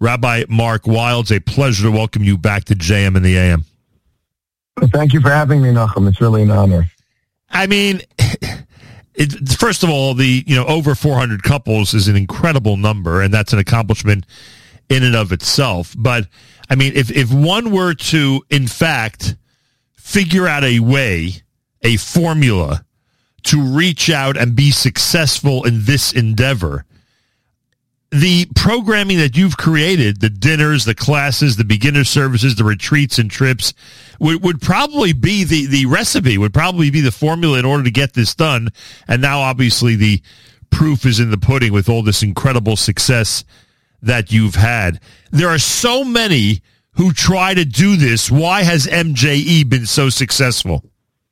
Rabbi Mark Weil. It's a pleasure to welcome you back to JM in the AM. Thank you for having me, Nachum. It's really an honor. I mean, first of all, the over 400 couples is an incredible number, and that's an accomplishment in and of itself. But I mean, if one were to, in fact, figure out a way, a formula to reach out and be successful in this endeavor, the programming that you've created, the dinners, the classes, the beginner services, the retreats and trips, would probably be the recipe, would probably be the formula in order to get this done. And now, obviously, the proof is in the pudding with all this incredible success that you've had. There are so many who try to do this. Why has MJE been so successful?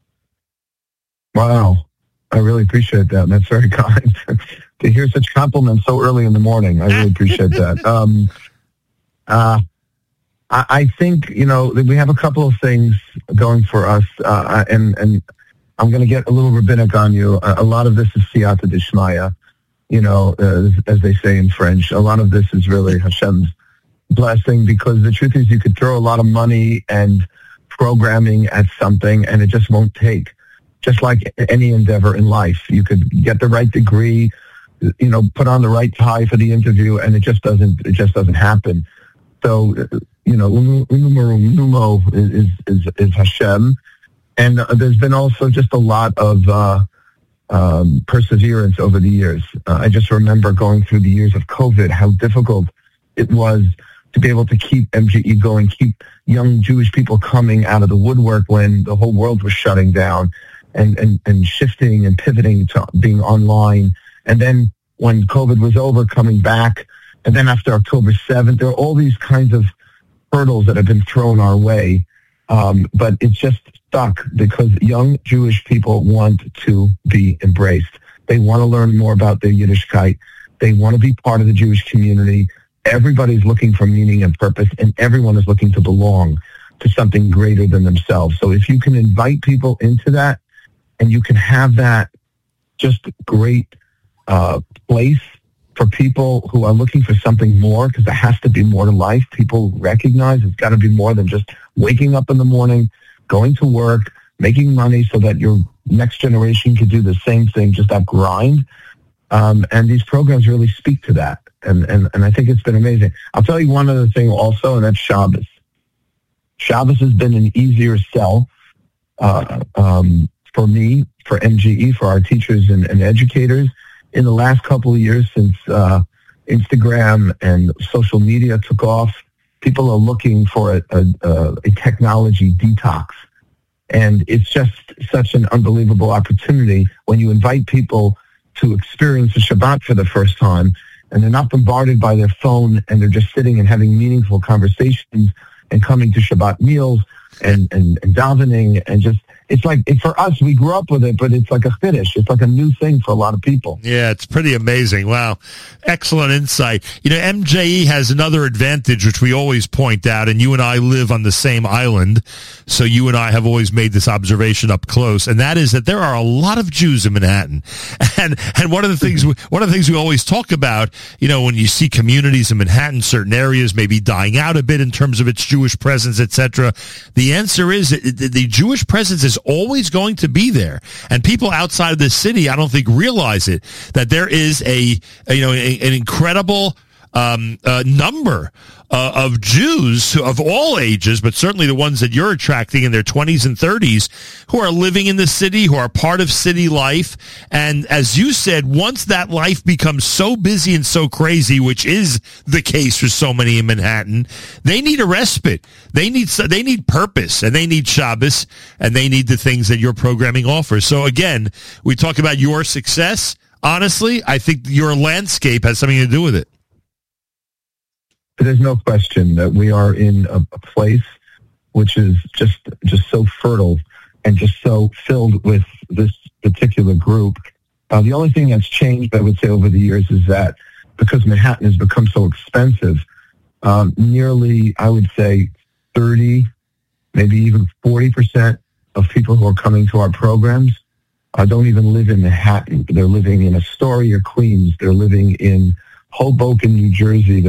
Wow. I really appreciate that. That's very kind. To hear such compliments so early in the morning. I really appreciate that. I think, we have a couple of things going for us, and I'm going to get a little rabbinic on you. A lot of this is siyata d'shmaya, as they say in French. A lot of this is really Hashem's blessing, because the truth is you could throw a lot of money and programming at something and it just won't take. Just like any endeavor in life. You could get the right degree, put on the right tie for the interview, and it just doesn't happen. So, numo is Hashem. And there's been also just a lot of perseverance over the years. I just remember going through the years of COVID, how difficult it was to be able to keep MJE going, keep young Jewish people coming out of the woodwork when the whole world was shutting down. And shifting and pivoting to being online. And then when COVID was over, coming back. And then after October 7th, there are all these kinds of hurdles that have been thrown our way. But it's just stuck because young Jewish people want to be embraced. They want to learn more about their Yiddishkeit. They want to be part of the Jewish community. Everybody's looking for meaning and purpose, and everyone is looking to belong to something greater than themselves. So if you can invite people into that, and you can have that just great place for people who are looking for something more, because there has to be more to life. People recognize it's got to be more than just waking up in the morning, going to work, making money so that your next generation could do the same thing, just that grind. And these programs really speak to that. And I think it's been amazing. I'll tell you one other thing also, and that's Shabbos. Shabbos has been an easier sell for me, for MJE, for our teachers and educators in the last couple of years since Instagram and social media took off. People are looking for a technology detox. And it's just such an unbelievable opportunity when you invite people to experience the Shabbat for the first time, and they're not bombarded by their phone, and they're just sitting and having meaningful conversations and coming to Shabbat meals and davening, and just, it's like, for us, we grew up with it, but it's like a chiddush. It's like a new thing for a lot of people. Yeah, it's pretty amazing. Wow. Excellent insight. MJE has another advantage, which we always point out, and you and I live on the same island, so you and I have always made this observation up close, and that is that there are a lot of Jews in Manhattan. And one of the things we always talk about, when you see communities in Manhattan, certain areas maybe dying out a bit in terms of its Jewish presence, etc., the answer is the Jewish presence is always going to be there, and people outside of the city, I don't think, realize it, that there is an incredible number of Jews of all ages, but certainly the ones that you're attracting in their 20s and 30s, who are living in the city, who are part of city life. And as you said, once that life becomes so busy and so crazy, which is the case for so many in Manhattan, they need a respite. They need purpose, and they need Shabbos, and they need the things that your programming offers. So again, we talk about your success. Honestly, I think your landscape has something to do with it. There's no question that we are in a place which is just so fertile and just so filled with this particular group. The only thing that's changed, I would say, over the years is that because Manhattan has become so expensive, nearly, I would say, 30, maybe even 40% of people who are coming to our programs don't even live in Manhattan. They're living in Astoria, Queens. They're living in Hoboken, New Jersey.